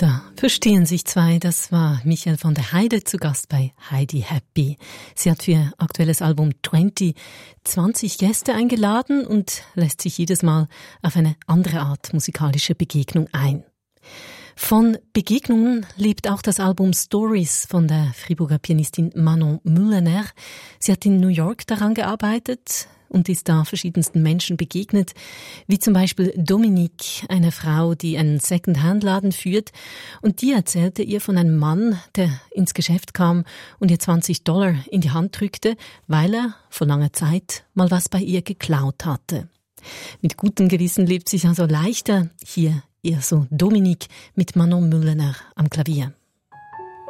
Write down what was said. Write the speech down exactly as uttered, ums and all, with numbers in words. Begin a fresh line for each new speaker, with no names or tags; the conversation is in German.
Da verstehen sich zwei. Das war Michael von der Heide zu Gast bei Heidi Happy. Sie hat für ihr aktuelles Album zwanzig zwanzig Gäste eingeladen und lässt sich jedes Mal auf eine andere Art musikalische Begegnung ein. Von Begegnungen lebt auch das Album Stories von der Friburger Pianistin Manon Mulener. Sie hat in New York daran gearbeitet und ist da verschiedensten Menschen begegnet, wie zum Beispiel Dominique, eine Frau, die einen Second-Hand-Laden führt, und die erzählte ihr von einem Mann, der ins Geschäft kam und ihr zwanzig Dollar in die Hand drückte, weil er vor langer Zeit mal was bei ihr geklaut hatte. Mit gutem Gewissen lebt sich also leichter. Hier eher so Dominique mit Manon Mulener am Klavier.